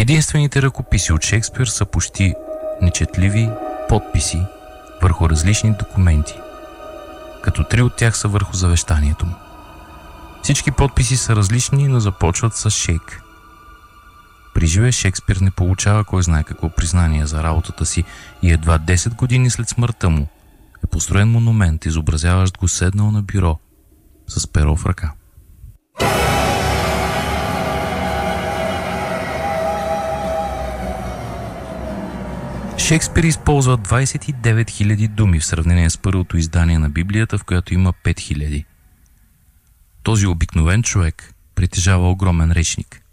Единствените ръкописи от Шекспир са почти нечетливи подписи върху различни документи, като 3 от тях са върху завещанието му. Всички подписи са различни, но започват с Шейк. При живе Шекспир не получава кой знае какво признание за работата си и едва 10 години след смъртта му е построен монумент, изобразяващ го седнал на бюро с перо в ръка. Шекспир използва 29 000 думи в сравнение с първото издание на Библията, в която има 5000. Този обикновен човек притежава огромен речник.